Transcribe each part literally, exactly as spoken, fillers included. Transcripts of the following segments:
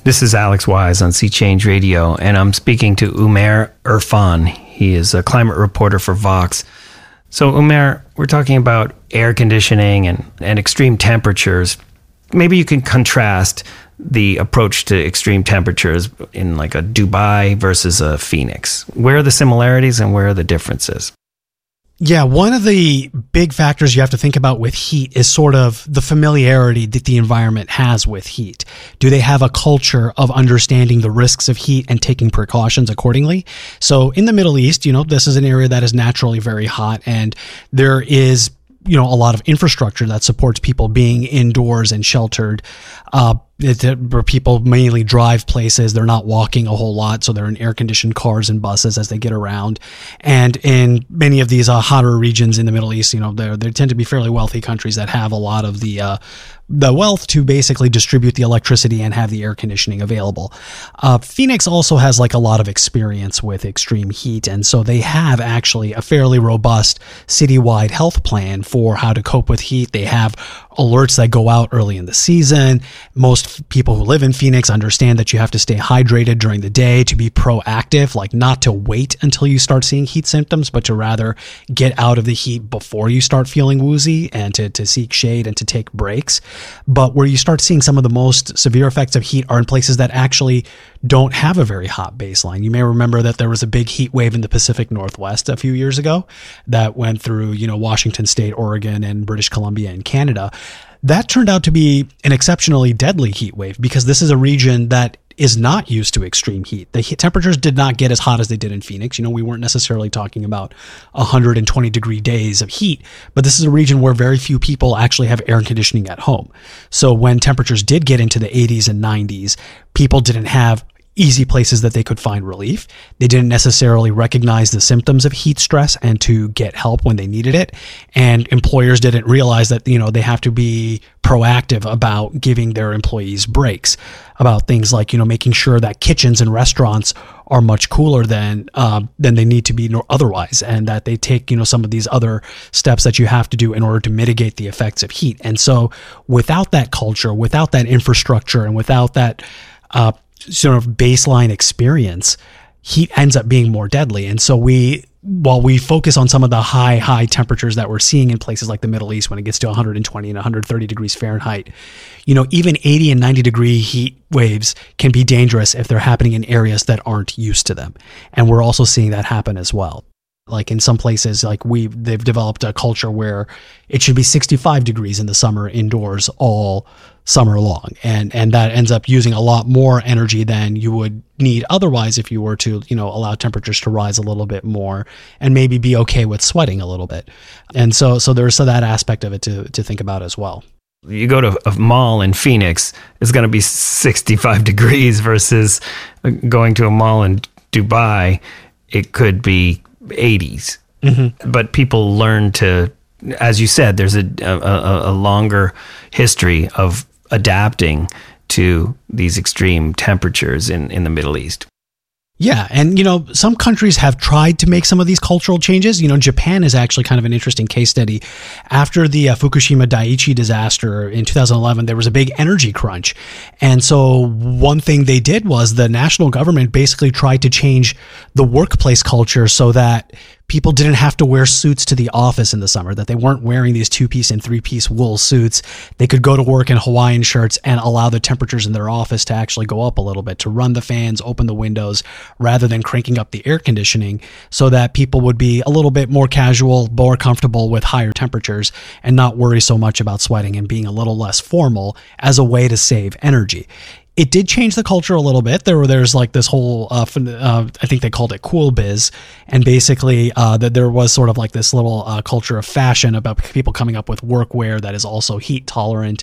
This is Alex Wise on Sea Change Radio, and I'm speaking to Umair Irfan. He is a climate reporter for Vox. So, Umair, we're talking about air conditioning and, and extreme temperatures. Maybe you can contrast the approach to extreme temperatures in like a Dubai versus a Phoenix. Where are the similarities and where are the differences? Yeah, one of the big factors you have to think about with heat is sort of the familiarity that the environment has with heat. Do they have a culture of understanding the risks of heat and taking precautions accordingly? So in the Middle East, you know, this is an area that is naturally very hot, and there is, you know, a lot of infrastructure that supports people being indoors and sheltered. Uh, it, where people mainly drive places, they're not walking a whole lot, so they're in air-conditioned cars and buses as they get around. And in many of these uh, hotter regions in the Middle East, you know, they they tend to be fairly wealthy countries that have a lot of the uh, the wealth to basically distribute the electricity and have the air conditioning available. Uh, Phoenix also has like a lot of experience with extreme heat, and so they have actually a fairly robust citywide health plan for how to cope with heat. They have alerts that go out early in the season. Most people who live in Phoenix understand that you have to stay hydrated during the day, to be proactive, like not to wait until you start seeing heat symptoms, but to rather get out of the heat before you start feeling woozy, and to, to seek shade and to take breaks. But where you start seeing some of the most severe effects of heat are in places that actually don't have a very hot baseline. You may remember that there was a big heat wave in the Pacific Northwest a few years ago that went through, you know, Washington State, Oregon, and British Columbia and Canada. That turned out to be an exceptionally deadly heat wave because this is a region that is not used to extreme heat. The heat temperatures did not get as hot as they did in Phoenix. You know, we weren't necessarily talking about one hundred twenty degree days of heat, but this is a region where very few people actually have air conditioning at home. So when temperatures did get into the eighties and nineties, people didn't have easy places that they could find relief. They didn't necessarily recognize the symptoms of heat stress and to get help when they needed it. And employers didn't realize that, you know, they have to be proactive about giving their employees breaks, about things like, you know, making sure that kitchens and restaurants are much cooler than uh, than they need to be otherwise, and that they take, you know, some of these other steps that you have to do in order to mitigate the effects of heat. And so without that culture, without that infrastructure, and without that uh, sort of baseline experience, heat ends up being more deadly. And so we, while we focus on some of the high, high temperatures that we're seeing in places like the Middle East when it gets to one hundred twenty and one hundred thirty degrees Fahrenheit, you know, even eighty and ninety degree heat waves can be dangerous if they're happening in areas that aren't used to them. And we're also seeing that happen as well. Like in some places, like we, they've developed a culture where it should be sixty-five degrees in the summer indoors all summer long. And, and that ends up using a lot more energy than you would need otherwise if you were to, you know, allow temperatures to rise a little bit more and maybe be okay with sweating a little bit. And so, so there's that aspect of it to, to think about as well. You go to a mall in Phoenix, it's going to be sixty-five degrees versus going to a mall in Dubai, it could be eighties. Mm-hmm. But people learn to, as you said, there's a, a, a longer history of adapting to these extreme temperatures in, in the Middle East. Yeah. And, you know, some countries have tried to make some of these cultural changes. You know, Japan is actually kind of an interesting case study. After the uh, Fukushima Daiichi disaster in two thousand eleven, there was a big energy crunch. And so one thing they did was the national government basically tried to change the workplace culture so that people didn't have to wear suits to the office in the summer, that they weren't wearing these two-piece and three-piece wool suits. They could go to work in Hawaiian shirts and allow the temperatures in their office to actually go up a little bit, to run the fans, open the windows, rather than cranking up the air conditioning, so that people would be a little bit more casual, more comfortable with higher temperatures, and not worry so much about sweating and being a little less formal as a way to save energy. It did change the culture a little bit. There were there's like this whole uh, uh, I think they called it cool biz, and basically uh, that there was sort of like this little uh, culture of fashion about people coming up with workwear that is also heat tolerant,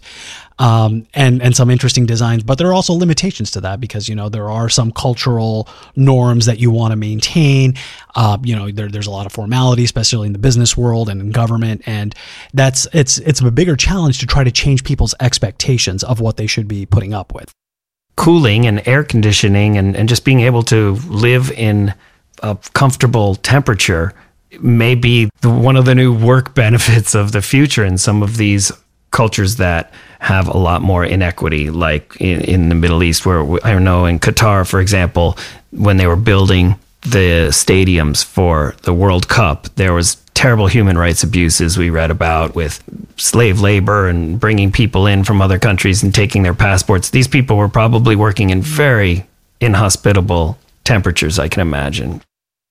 um, and and some interesting designs. But there are also limitations to that because, you know, there are some cultural norms that you want to maintain. Uh, you know, there, there's a lot of formality, especially in the business world and in government, and that's it's it's a bigger challenge to try to change people's expectations of what they should be putting up with. Cooling and air conditioning and, and just being able to live in a comfortable temperature may be the, one of the new work benefits of the future in some of these cultures that have a lot more inequity, like in, in the Middle East, where I know in Qatar, for example, when they were building the stadiums for the World Cup, there was terrible human rights abuses we read about with slave labor and bringing people in from other countries and taking their passports. These people were probably working in very inhospitable temperatures, I can imagine.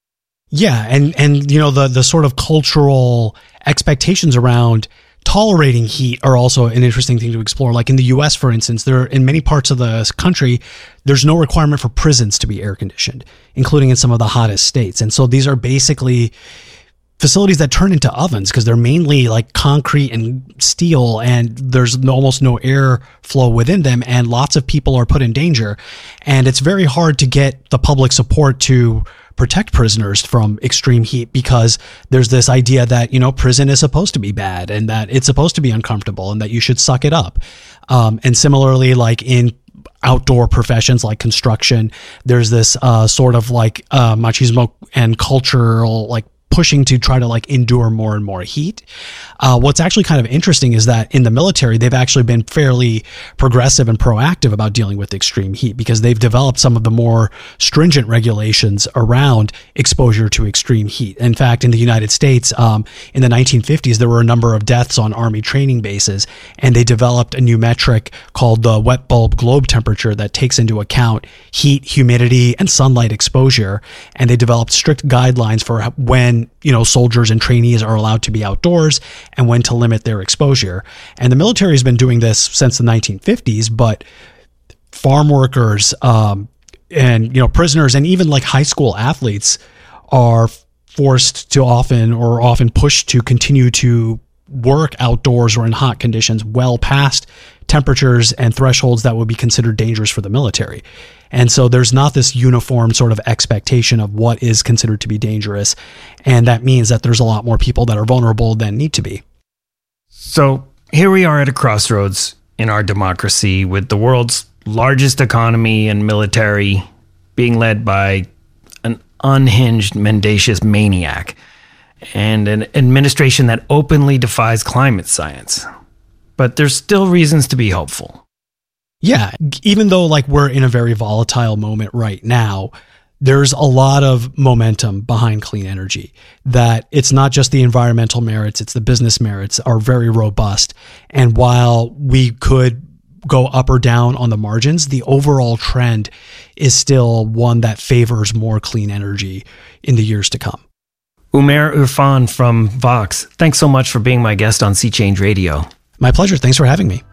Yeah, and and you know the the sort of cultural expectations around tolerating heat are also an interesting thing to explore. Like in the U S, for instance, there in many parts of the country, there's no requirement for prisons to be air conditioned, including in some of the hottest states. And so these are basically facilities that turn into ovens because they're mainly like concrete and steel, and there's almost no air flow within them, and lots of people are put in danger. And it's very hard to get the public support to protect prisoners from extreme heat because there's this idea that, you know, prison is supposed to be bad and that it's supposed to be uncomfortable and that you should suck it up. Um, and similarly, like in outdoor professions like construction, there's this uh, sort of like uh, machismo and cultural like pushing to try to like endure more and more heat. Uh, what's actually kind of interesting is that in the military, they've actually been fairly progressive and proactive about dealing with extreme heat because they've developed some of the more stringent regulations around exposure to extreme heat. In fact, in the United States, um, in the nineteen fifties, there were a number of deaths on Army training bases, and they developed a new metric called the wet bulb globe temperature that takes into account heat, humidity, and sunlight exposure. And they developed strict guidelines for when, you know, soldiers and trainees are allowed to be outdoors and when to limit their exposure. And the military has been doing this since the nineteen fifties, but farm workers um, and, you know, prisoners and even like high school athletes are forced to often or often pushed to continue to work outdoors or in hot conditions well past temperatures and thresholds that would be considered dangerous for the military. And so there's not this uniform sort of expectation of what is considered to be dangerous. And that means that there's a lot more people that are vulnerable than need to be. So here we are at a crossroads in our democracy with the world's largest economy and military being led by an unhinged, mendacious maniac and an administration that openly defies climate science. But there's still reasons to be hopeful. Yeah, even though like we're in a very volatile moment right now, there's a lot of momentum behind clean energy, that it's not just the environmental merits, it's the business merits are very robust. And while we could go up or down on the margins, the overall trend is still one that favors more clean energy in the years to come. Umair Irfan from Vox, thanks so much for being my guest on Sea Change Radio. My pleasure. Thanks for having me.